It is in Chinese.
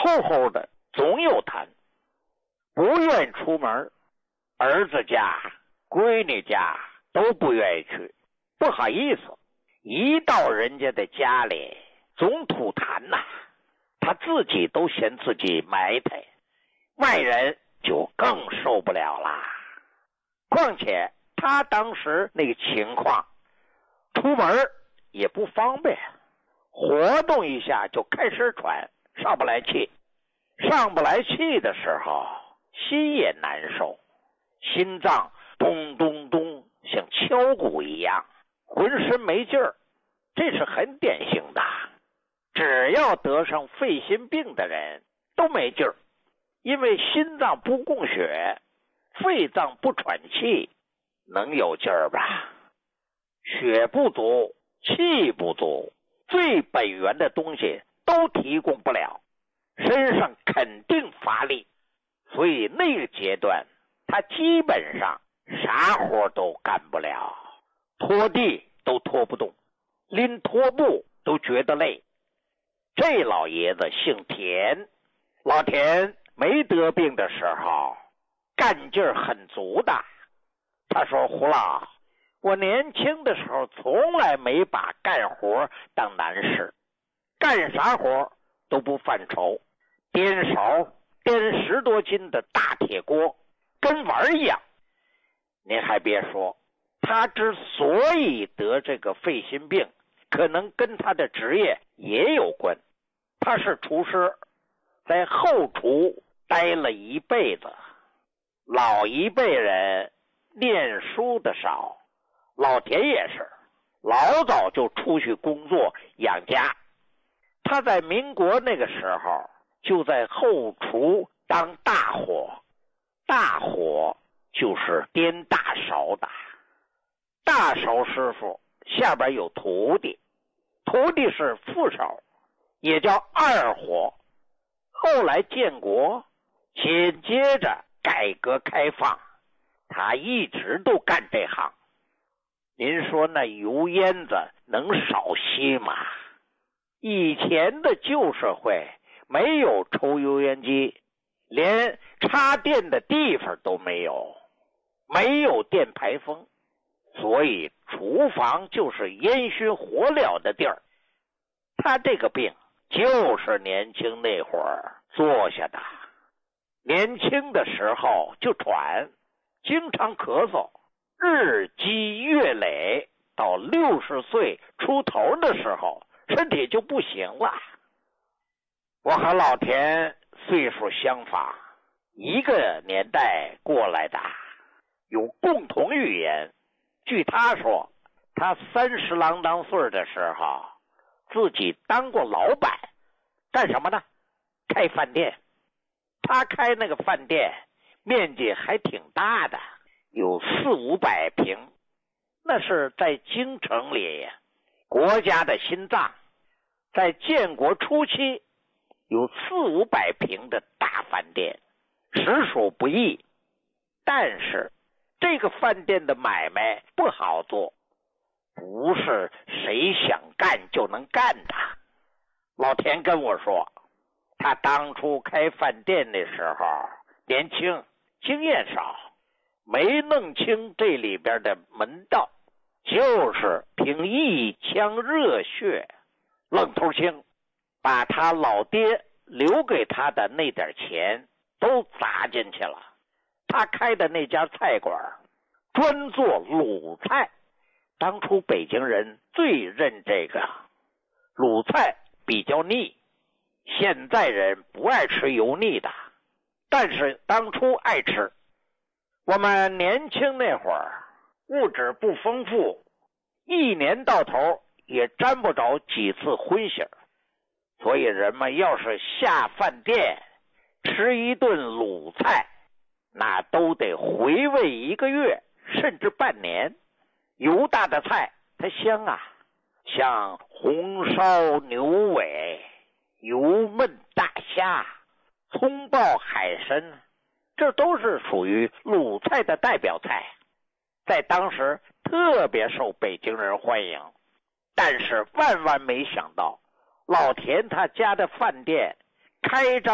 厚厚的总有痰，不愿出门，儿子家、闺女家都不愿意去，不好意思，一到人家的家里总吐痰呐，他自己都嫌自己埋汰，外人就更受不了啦。况且他当时那个情况，出门也不方便，活动一下就开始喘，上不来气。上不来气的时候，心也难受，心脏咚咚咚像敲鼓一样，浑身没劲儿，这是很典型的。只要得上肺心病的人都没劲儿，因为心脏不供血，肺脏不喘气，能有劲儿吧？血不足，气不足，最本源的东西都提供不了，身上肯定乏力。所以那个阶段他基本上啥活都干不了，拖地都拖不动，拎拖布都觉得累。这老爷子姓田，老田没得病的时候干劲儿很足的。他说，胡老，我年轻的时候从来没把干活当难事，干啥活都不犯愁，颠勺颠10多斤的大铁锅跟玩一样。您还别说，他之所以得这个肺心病，可能跟他的职业也有关。他是厨师，在后厨待了一辈子。老一辈人念书的少，老田也是老早就出去工作养家。他在民国那个时候就在后厨当大伙，大伙就是颠大勺的。大勺师傅下边有徒弟，徒弟是副勺，也叫二伙。后来建国，紧接着改革开放，他一直都干这行。您说那油烟子能少些吗？以前的旧社会没有抽油烟机，连插电的地方都没有，没有电排风，所以厨房就是烟熏火燎的地儿。他这个病就是年轻那会儿做下的，年轻的时候就喘，经常咳嗽，日积月累，到60岁出头的时候，身体就不行了。我和老田岁数相仿，一个年代过来的，有共同语言。据他说，他30郎当岁的时候，自己当过老板，干什么呢？开饭店。他开那个饭店面积还挺大的，有400-500平，那是在京城里国家的心脏。在建国初期有400-500平的大饭店，实属不易。但是这个饭店的买卖不好做，不是谁想干就能干的。老田跟我说，他当初开饭店的时候年轻，经验少，没弄清这里边的门道，就是凭一腔热血愣头青，把他老爹留给他的那点钱都砸进去了。他开的那家菜馆专做鲁菜，当初北京人最认这个。鲁菜比较腻，现在人不爱吃油腻的，但是当初爱吃。我们年轻那会儿物质不丰富，一年到头也沾不着几次荤腥，所以人们要是下饭店吃一顿鲁菜，那都得回味1个月甚至半年。油大的菜它香啊，像红烧牛尾、油焖大虾、葱爆海参，这都是属于鲁菜的代表菜，在当时特别受北京人欢迎。但是万万没想到，老田他家的饭店开张